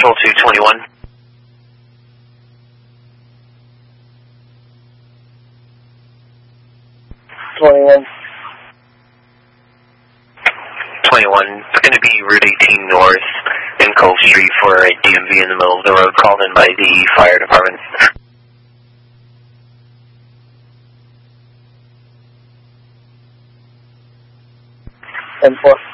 Control 221. 21. 21. It's going to be Route 18 North in Cove Street for a DMV in the middle of the road called in by the fire department. 10-4.